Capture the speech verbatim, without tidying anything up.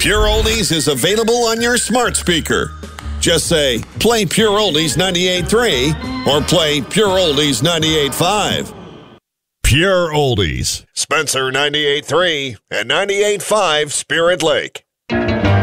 Pure Oldies is available on your smart speaker. Just say, play Pure Oldies ninety-eight point three or play Pure Oldies ninety-eight point five. Pure Oldies. Spencer ninety-eight point three and ninety-eight point five Spirit Lake.